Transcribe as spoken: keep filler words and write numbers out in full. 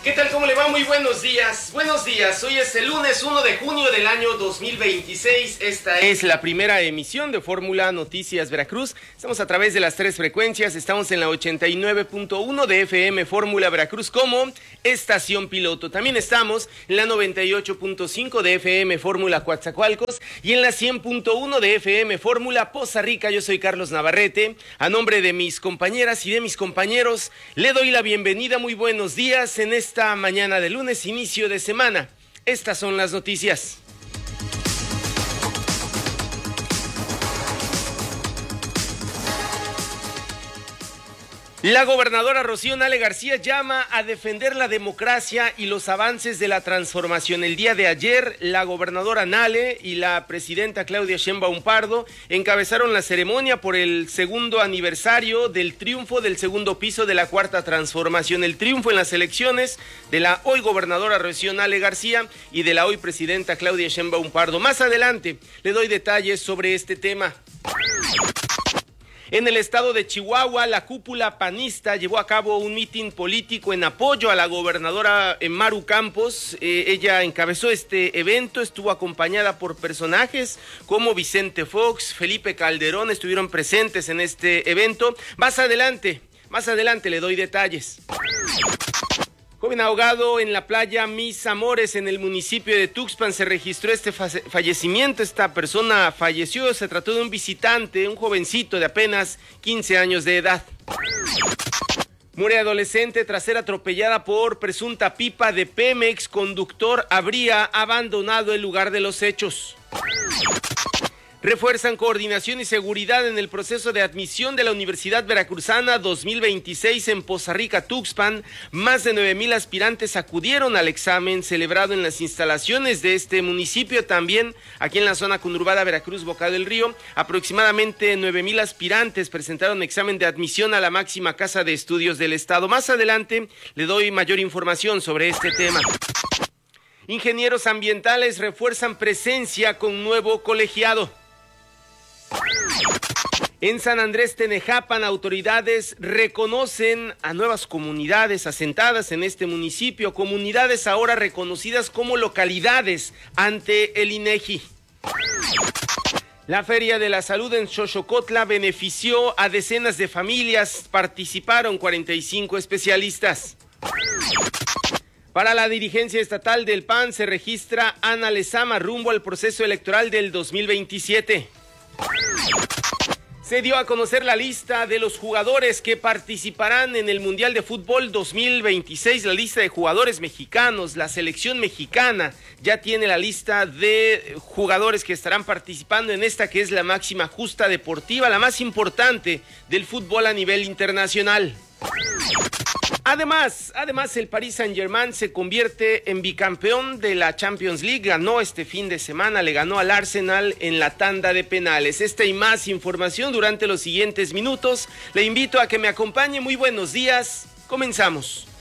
¿Qué tal? ¿Cómo le va? Muy buenos días. Buenos días. Hoy es el lunes uno de junio del año dos mil veintiséis. Esta es la primera emisión de Fórmula Noticias Veracruz. Estamos a través de las tres frecuencias. Estamos en la ochenta y nueve punto uno de F M Fórmula Veracruz como estación piloto. También estamos en la noventa y ocho punto cinco de F M Fórmula Coatzacoalcos y en la cien punto uno de F M Fórmula Poza Rica. Yo soy Carlos Navarrete. A nombre de mis compañeras y de mis compañeros, le doy la bienvenida. Muy buenos días en esta Esta mañana de lunes, inicio de semana. Estas son las noticias. La gobernadora Rocío Nale García llama a defender la democracia y los avances de la transformación. El día de ayer, la gobernadora Nale y la presidenta Claudia Sheinbaum Pardo encabezaron la ceremonia por el segundo aniversario del triunfo del segundo piso de la Cuarta Transformación. El triunfo en las elecciones de la hoy gobernadora Rocío Nale García y de la hoy presidenta Claudia Sheinbaum Pardo. Más adelante le doy detalles sobre este tema. En el estado de Chihuahua, la cúpula panista llevó a cabo un mitin político en apoyo a la gobernadora Maru Campos. Eh, ella encabezó este evento, estuvo acompañada por personajes como Vicente Fox, Felipe Calderón, estuvieron presentes en este evento. Más adelante, más adelante le doy detalles. Joven ahogado en la playa Mis Amores en el municipio de Tuxpan. Se registró este fallecimiento. Esta persona falleció. Se trató de un visitante, un jovencito de apenas quince años de edad. Muere adolescente tras ser atropellada por presunta pipa de Pemex. Conductor habría abandonado el lugar de los hechos. Refuerzan coordinación y seguridad en el proceso de admisión de la Universidad Veracruzana dos mil veintiséis en Poza Rica, Tuxpan. Más de nueve mil aspirantes acudieron al examen celebrado en las instalaciones de este municipio. También aquí en la zona conurbada Veracruz, Boca del Río, aproximadamente nueve mil aspirantes presentaron examen de admisión a la máxima casa de estudios del estado. Más adelante le doy mayor información sobre este tema. Ingenieros ambientales refuerzan presencia con nuevo colegiado. En San Andrés Tenejapan, autoridades reconocen a nuevas comunidades asentadas en este municipio, comunidades ahora reconocidas como localidades ante el INEGI. La Feria de la Salud en Xochocotla benefició a decenas de familias, participaron cuarenta y cinco especialistas. Para la dirigencia estatal del P A N se registra Ana Lezama rumbo al proceso electoral del dos mil veintisiete. Se dio a conocer la lista de los jugadores que participarán en el Mundial de Fútbol dos mil veintiséis, la lista de jugadores mexicanos. La selección mexicana ya tiene la lista de jugadores que estarán participando en esta que es la máxima justa deportiva, la más importante del fútbol a nivel internacional. Además, además el Paris Saint-Germain se convierte en bicampeón de la Champions League, ganó este fin de semana, le ganó al Arsenal en la tanda de penales. Esta y más información durante los siguientes minutos. Le invito a que me acompañe. Muy buenos días, comenzamos.